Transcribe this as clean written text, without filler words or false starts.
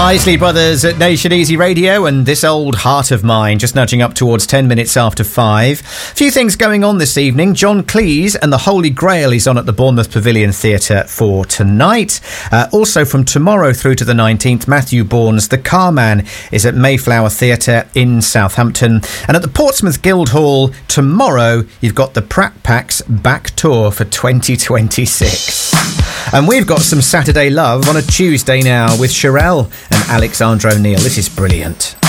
Isley Brothers at Nation Easy Radio, and this old heart of mine just nudging up towards 10 minutes after 5. A few things going on this evening. John Cleese and the Holy Grail is on at the Bournemouth Pavilion Theatre for tonight. Also from tomorrow through to the 19th, Matthew Bourne's The Carman is at Mayflower Theatre in Southampton. And at the Portsmouth Guildhall tomorrow, you've got the Pratt Packs back tour for 2026. And we've got some Saturday love on a Tuesday now with Sherelle and Alexandra O'Neill. This is brilliant.